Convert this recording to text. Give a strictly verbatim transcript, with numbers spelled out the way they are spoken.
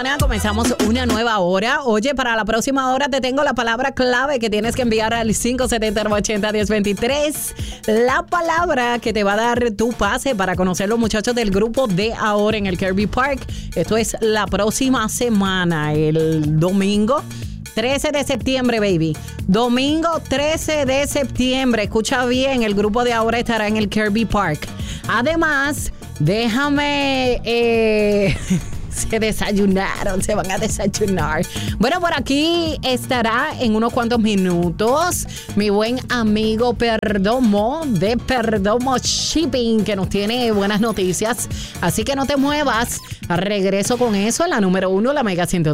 Comenzamos una nueva hora. Oye, para la próxima hora te tengo la palabra clave que tienes que enviar al cinco siete cero, ocho cero, uno cero dos tres. La palabra que te va a dar tu pase para conocer los muchachos del grupo de ahora en el Kirby Park. Esto es la próxima semana, el domingo trece de septiembre, baby. Domingo trece de septiembre. Escucha bien, el grupo de ahora estará en el Kirby Park. Además, déjame... Eh, se desayunaron, se van a desayunar. Bueno, por aquí estará en unos cuantos minutos mi buen amigo Perdomo de Perdomo Shipping, que nos tiene buenas noticias. Así que no te muevas. Regreso con eso en la número uno, la Mega ciento